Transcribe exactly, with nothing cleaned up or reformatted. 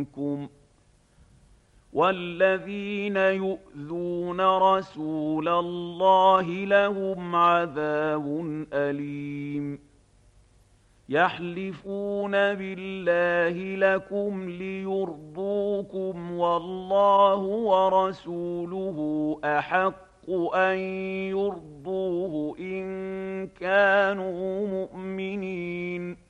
منكم والذين يؤذون رسول الله لهم عذاب أليم يحلفون بالله لكم ليرضوكم والله ورسوله أحق أن يرضوه إن كانوا مؤمنين